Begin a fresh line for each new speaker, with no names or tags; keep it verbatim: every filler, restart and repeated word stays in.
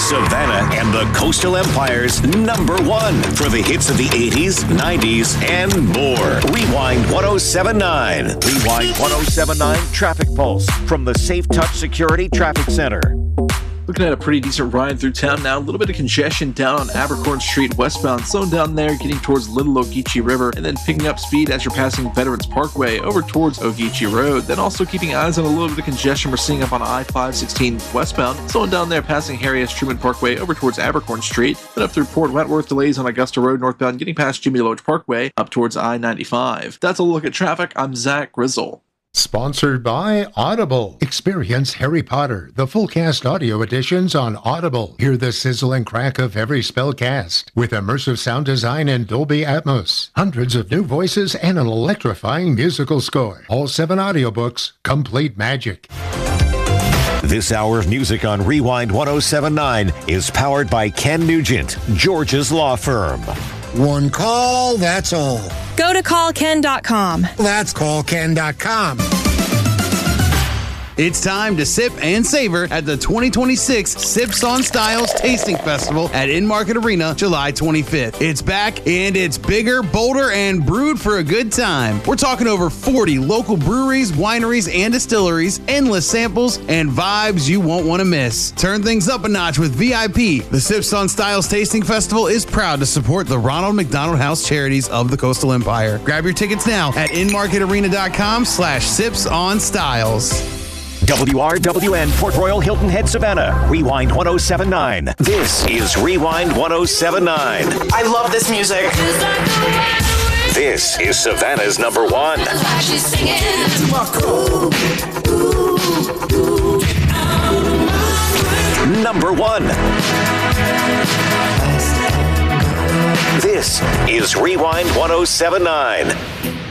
Savannah and the Coastal Empire's number one for the hits of the eighties, nineties, and more. Rewind ten seventy-nine. Rewind ten seventy-nine Traffic Pulse from the Safe Touch Security Traffic Center.
Looking at a pretty decent ride through town now. A little bit of congestion down on Abercorn Street westbound. Slowing down there, getting towards Little Ogeechee River, and then picking up speed as you're passing Veterans Parkway over towards Ogeechee Road. Then also keeping eyes on a little bit of congestion we're seeing up on I five sixteen westbound. Slowing down there, passing Harry S. Truman Parkway over towards Abercorn Street. Then up through Port Wentworth, delays on Augusta Road northbound, getting past Jimmy Lodge Parkway up towards I ninety-five. That's a look at traffic. I'm Zach Grizzle.
Sponsored by Audible. Experience Harry Potter, the full cast audio editions on Audible. Hear the sizzle and crack of every spell cast with immersive sound design and Dolby Atmos. Hundreds of new voices and an electrifying musical score. All seven audiobooks, complete magic.
This hour of music on Rewind ten seventy-nine is powered by Ken Nugent, George's law firm.
One call, that's all.
Go to call ken dot com.
That's call ken dot com.
It's time to sip and savor at the twenty twenty-six Sips on Styles Tasting Festival at In-Market Arena, July twenty-fifth. It's back, and it's bigger, bolder, and brewed for a good time. We're talking over forty local breweries, wineries, and distilleries, endless samples, and vibes you won't want to miss. Turn things up a notch with V I P. The Sips on Styles Tasting Festival is proud to support the Ronald McDonald House Charities of the Coastal Empire. Grab your tickets now at inmarketarena.com slash sips on styles.
W R W N Port Royal Hilton Head Savannah. Rewind ten seventy-nine. This is Rewind ten seventy-nine.
I love this music.
This is Savannah's number one. Number one. This is Rewind ten seventy-nine.